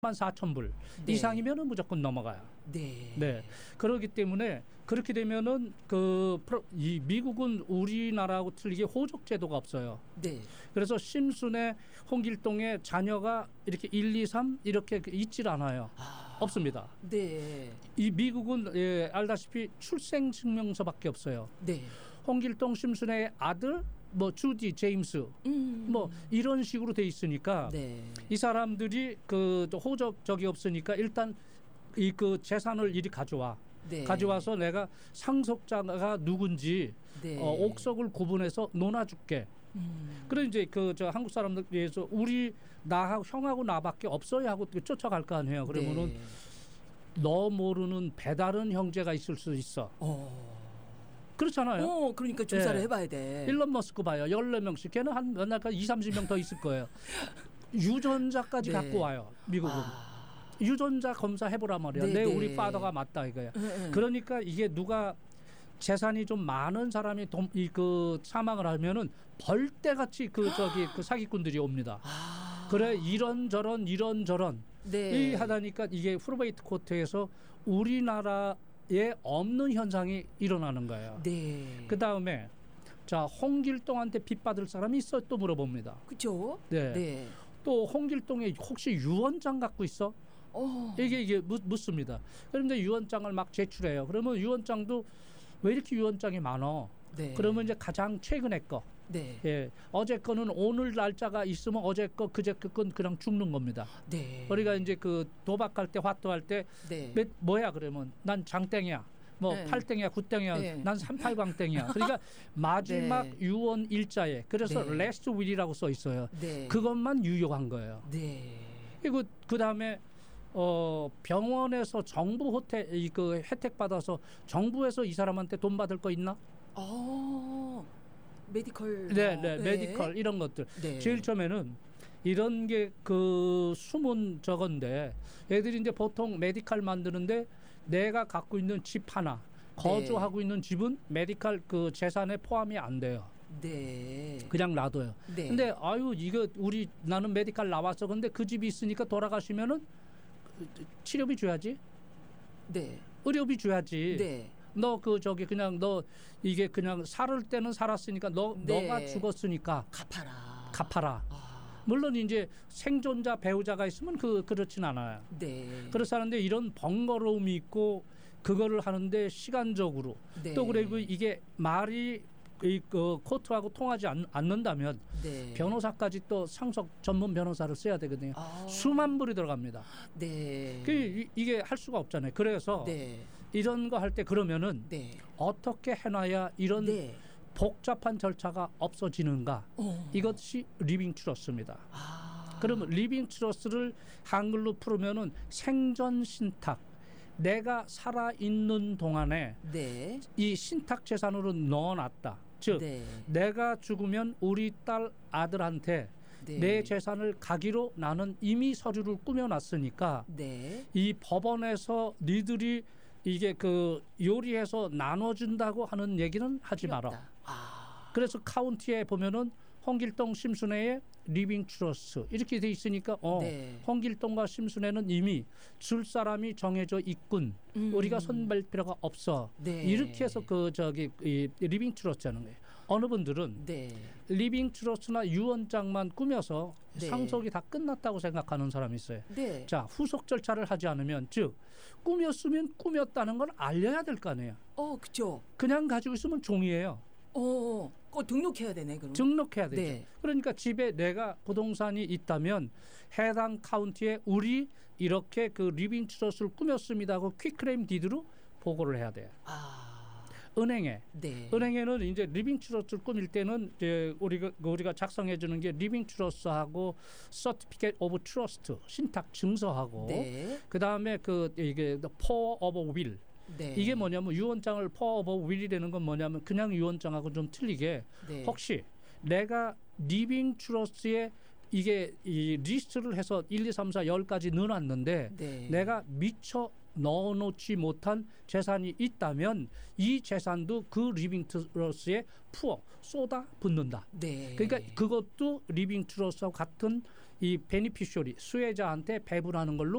14,000불 네. 이상이면은 무조건 넘어가요. 네. 네. 그렇기 때문에 그렇게 되면은 이 미국은 우리나라하고 틀리게 호적 제도가 없어요. 네. 그래서 심순의 홍길동의 자녀가 이렇게 1, 2, 3 이렇게 있질 않아요. 없습니다. 네. 이 미국은 알다시피 출생 증명서밖에 없어요. 네. 홍길동 심순의 아들 뭐 주디 제임스 뭐 이런 식으로 돼 있으니까 네. 이 사람들이 그 호적적이 없으니까 일단 이 그 재산을 이리 가져와. 네. 가져와서 내가 상속자가 누군지 네. 옥석을 구분해서 논아줄게. 그래 이제 그 저 한국 사람들 위해서 나하고 형하고 나밖에 없어야 하고 쫓아갈 거 아니에요. 그러면은 네. 너 모르는 배다른 형제가 있을 수 있어. 그렇잖아요. 그러니까 조사를 해봐야 돼. 일론 머스크 봐요. 14명씩. 걔는 한 몇 날까 20, 30명 더 있을 거예요. 유전자까지 네. 갖고 와요. 미국은. 유전자 검사 해보라 말이야. 네, 네. 우리 파더가 맞다 이거야. 그러니까 이게 누가 재산이 좀 많은 사람이 그 사망을 하면은 벌떼같이 그 사기꾼들이 옵니다. 그래 이런저런 네. 이 하다니까 이게 프로베이트 코트에서 우리나라에 없는 현상이 일어나는 거예요. 네. 그 다음에 자 홍길동한테 빚받을 사람이 있어 또 물어봅니다. 그렇죠. 네. 네. 또 홍길동에 혹시 유언장 갖고 있어? 이게 묻습니다. 그런데 유언장을 막 제출해요. 그러면 유언장도 왜 이렇게 유언장이 많어? 네. 그러면 이제 가장 최근에 거. 네. 예. 어제 거는 오늘 날짜가 있으면 어제 거 그제 건 그냥 죽는 겁니다. 네. 우리가 이제 그 도박할 때 화투할 때 네. 뭐야 그러면 난 장땡이야. 뭐 네. 8땡이야 9땡이야 네. 난 38광땡이야. 그러니까 마지막 네. 유언 일자에 그래서 네. last will이라고 써 있어요. 네. 그것만 유효한 거예요. 네. 그리고 그 다음에 병원에서 정부 그 혜택 받아서 정부에서 이 사람한테 돈 받을 거 있나? 메디컬. 네, 메디컬 이런 것들. 네. 제일 처음에는 이런 게 그 숨은 저건데 애들이 이제 보통 메디컬 만드는데 내가 갖고 있는 집 하나 거주하고 있는 집은 메디컬 그 재산에 포함이 안 돼요. 네. 그냥 놔둬요. 네. 근데 이거 나는 메디컬 나왔어. 근데 그 집이 있으니까 돌아가시면은 치료비 줘야지. 네. 의료비 줘야지. 네. 너 그냥 이게 그냥 살을 때는 살았으니까 네. 너가 죽었으니까 갚아라. 물론 이제 생존자 배우자가 있으면 그렇진 않아요. 네. 그래서 하는데 이런 번거로움이 있고 그거를 하는데 시간적으로 네. 또 그리고 이게 말이 그 코트하고 통하지 않는다면 네. 변호사까지 또 상속 전문 변호사를 써야 되거든요. 수만 불이 들어갑니다. 네. 이게 할 수가 없잖아요. 그래서 네. 이런 거 할 때 그러면은 네. 어떻게 해놔야 이런 네. 복잡한 절차가 없어지는가? 이것이 리빙 트러스입니다. 그러면 리빙 트러스를 한글로 풀으면은 생전 신탁. 내가 살아있는 동안에 네. 이 신탁 재산으로 넣어놨다. 즉 네. 내가 죽으면 우리 딸 아들한테 네. 내 재산을 가기로 나는 이미 서류를 꾸며놨으니까 네. 이 법원에서 니들이 이게 그 요리해서 나눠준다고 하는 얘기는 하지 마라. 그래서 카운티에 보면은 홍길동 심순애의 리빙 트러스 이렇게 돼 있으니까 네. 홍길동과 심순애는 이미 줄 사람이 정해져 있군. 우리가 손댈 필요가 없어. 네. 이렇게 해서 이 리빙 트러스라는 거예요. 어느 분들은 네. 리빙 트러스나 유언장만 꾸며서 네. 상속이 다 끝났다고 생각하는 사람이 있어요. 네. 자, 후속 절차를 하지 않으면 즉 꾸몄으면 꾸몄다는 걸 알려야 될 거 아니에요. 그렇죠. 그냥 가지고 있으면 종이에요. 꼭 등록해야 되네, 그럼. 등록해야 되죠. 네. 그러니까 집에 내가 부동산이 있다면 해당 카운티에 우리 이렇게 그 리빙 트러스를 꾸몄습니다 하고 퀵클레임 디드로 보고를 해야 돼요. 은행에. 네. 은행에는 이제 리빙 트러스를 꾸밀 때는 이제 우리가 작성해 주는 게 리빙 트러스하고 서티피케이트 오브 트러스트 신탁 증서하고 네. 그다음에 이게 포 오브 윌 네. 이게 뭐냐면 유언장을 포 오브 윌이라는 건 뭐냐면 그냥 유언장하고 좀 틀리게 네. 혹시 내가 리빙 트러스에 이게 이 리스트를 해서 1, 2, 3, 4, 10까지 넣어놨는데 네. 내가 미처 넣어놓지 못한 재산이 있다면 이 재산도 그 리빙 트러스에 쏟아 붓는다. 네. 그러니까 그것도 리빙 트러스와 같은 이 베니피쇼리 수혜자한테 배분하는 걸로